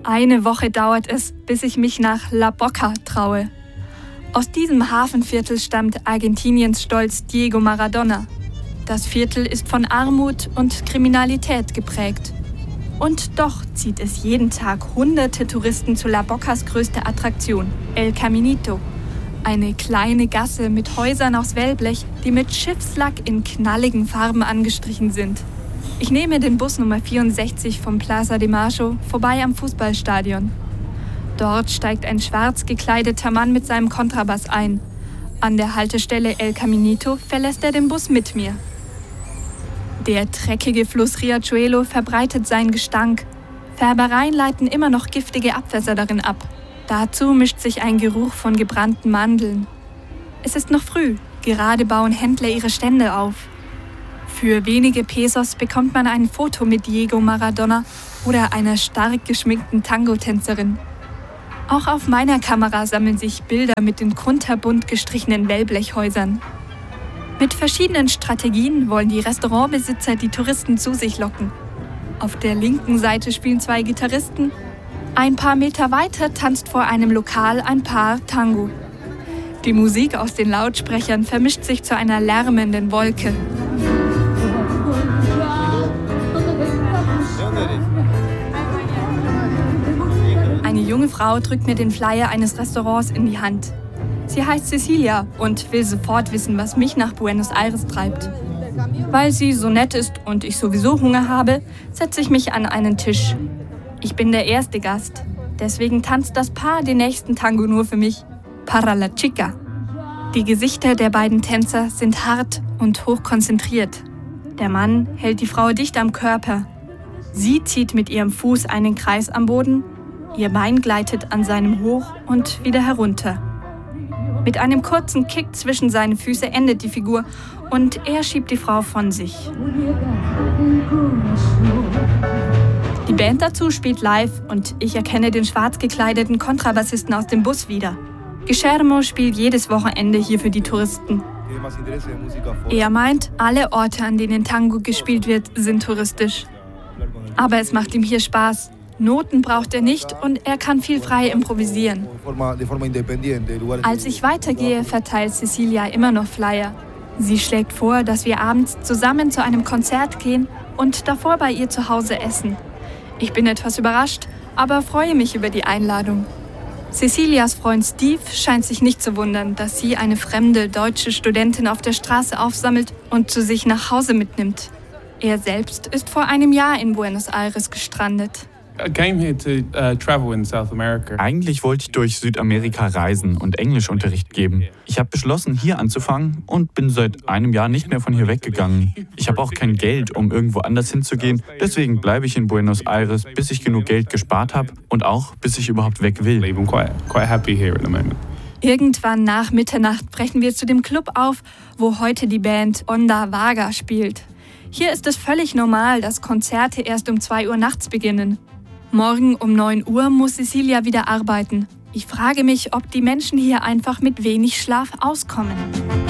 Eine Woche dauert es, bis ich mich nach La Boca traue. Aus diesem Hafenviertel stammt Argentiniens Stolz Diego Maradona. Das Viertel ist von Armut und Kriminalität geprägt. Und doch zieht es jeden Tag hunderte Touristen zu La Bocas größte Attraktion, El Caminito. Eine kleine Gasse mit Häusern aus Wellblech, die mit Schiffslack in knalligen Farben angestrichen sind. Ich nehme den Bus Nummer 64 vom Plaza de Mayo vorbei am Fußballstadion. Dort steigt ein schwarz gekleideter Mann mit seinem Kontrabass ein. An der Haltestelle El Caminito verlässt er den Bus mit mir. Der dreckige Fluss Riachuelo verbreitet seinen Gestank. Färbereien leiten immer noch giftige Abwässer darin ab. Dazu mischt sich ein Geruch von gebrannten Mandeln. Es ist noch früh, gerade bauen Händler ihre Stände auf. Für wenige Pesos bekommt man ein Foto mit Diego Maradona oder einer stark geschminkten Tango-Tänzerin. Auch auf meiner Kamera sammeln sich Bilder mit den kunterbunt gestrichenen Wellblechhäusern. Mit verschiedenen Strategien wollen die Restaurantbesitzer die Touristen zu sich locken. Auf der linken Seite spielen 2 Gitarristen. Ein paar Meter weiter tanzt vor einem Lokal ein Paar Tango. Die Musik aus den Lautsprechern vermischt sich zu einer lärmenden Wolke. Eine junge Frau drückt mir den Flyer eines Restaurants in die Hand. Sie heißt Cecilia und will sofort wissen, was mich nach Buenos Aires treibt. Weil sie so nett ist und ich sowieso Hunger habe, setze ich mich an einen Tisch. Ich bin der erste Gast. Deswegen tanzt das Paar den nächsten Tango nur für mich. Para la chica. Die Gesichter der beiden Tänzer sind hart und hochkonzentriert. Der Mann hält die Frau dicht am Körper. Sie zieht mit ihrem Fuß einen Kreis am Boden. Ihr Bein gleitet an seinem hoch und wieder herunter. Mit einem kurzen Kick zwischen seine Füße endet die Figur und er schiebt die Frau von sich. Die Band dazu spielt live und ich erkenne den schwarz gekleideten Kontrabassisten aus dem Bus wieder. Guillermo spielt jedes Wochenende hier für die Touristen. Er meint, alle Orte, an denen Tango gespielt wird, sind touristisch. Aber es macht ihm hier Spaß. Noten braucht er nicht und er kann viel frei improvisieren. Als ich weitergehe, verteilt Cecilia immer noch Flyer. Sie schlägt vor, dass wir abends zusammen zu einem Konzert gehen und davor bei ihr zu Hause essen. Ich bin etwas überrascht, aber freue mich über die Einladung. Cecilias Freund Steve scheint sich nicht zu wundern, dass sie eine fremde deutsche Studentin auf der Straße aufsammelt und zu sich nach Hause mitnimmt. Er selbst ist vor einem Jahr in Buenos Aires gestrandet. Eigentlich wollte ich durch Südamerika reisen und Englischunterricht geben. Ich habe beschlossen, hier anzufangen und bin seit einem Jahr nicht mehr von hier weggegangen. Ich habe auch kein Geld, um irgendwo anders hinzugehen. Deswegen bleibe ich in Buenos Aires, bis ich genug Geld gespart habe und auch, bis ich überhaupt weg will. Irgendwann nach Mitternacht brechen wir zu dem Club auf, wo heute die Band Onda Vaga spielt. Hier ist es völlig normal, dass Konzerte erst um 2 Uhr nachts beginnen. Morgen um 9 Uhr muss Cecilia wieder arbeiten. Ich frage mich, ob die Menschen hier einfach mit wenig Schlaf auskommen.